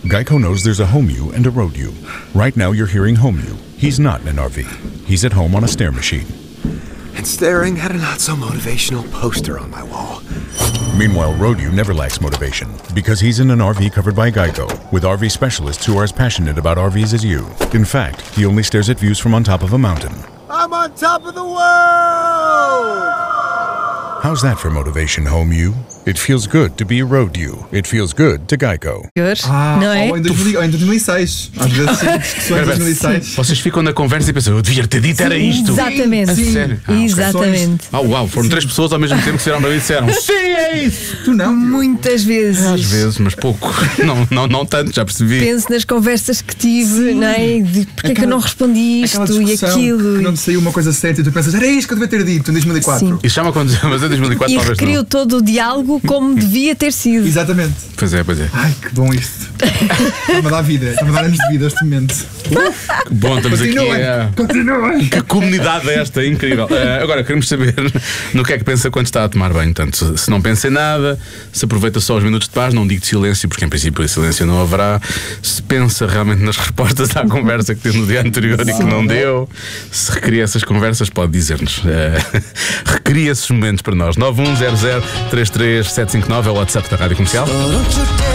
Geico knows there's a home you and a road you. Right now you're hearing home you. He's not in an RV. He's at home on a stair machine. And staring at a not-so-motivational poster on my wall. Meanwhile, road you never lacks motivation because he's in an RV covered by Geico with RV specialists who are as passionate about RVs as you. In fact, he only stares at views from on top of a mountain. I'm on top of the world! How's that for motivation, home you? It feels good to be road you. It feels good to Geico. Não é? Ou em 2006. Às vezes sim, discussões em 2006. Vocês ficam na conversa e pensam, eu devia ter dito era isto. Exatamente. A sério? Exatamente. Uau, foram 3 pessoas ao mesmo tempo que viraram para mim e disseram sim, é isso. Tu não? Muitas vezes. Às vezes, mas pouco. Não tanto, já percebi. Penso nas conversas que tive, não é? De porque é que eu não respondi Aquela isto e discussão aquilo. que não te saiu uma coisa certa e tu pensas, era isto que eu devia ter dito em 2004. Sim. Isso já me aconteceu, mas em 2004 E talvez recriou não. todo o diálogo como devia ter sido. Exatamente. Pois é. Ai, que bom isto. Está-me a dar vida, está-me a dar anos de vida este momento. Que bom, estamos aqui. Continuem. Que comunidade é esta, incrível. Agora, queremos saber no que é que pensa quando está a tomar banho. Portanto, se não pensa em nada, se aproveita só os minutos de paz, não digo de silêncio, porque em princípio silêncio não haverá. Se pensa realmente nas respostas à conversa que teve no dia anterior e que não deu, se recria essas conversas, pode dizer-nos. Recria esses momentos para nós. 910033759 é o WhatsApp da Rádio Comercial.